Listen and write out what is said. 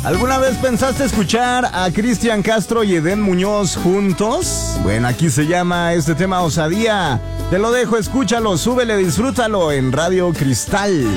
¿Alguna vez pensaste escuchar a Cristian Castro y Edén Muñoz juntos? Bueno, aquí se llama este tema Osadía. Te lo dejo, escúchalo, súbele, disfrútalo en Radio Cristal.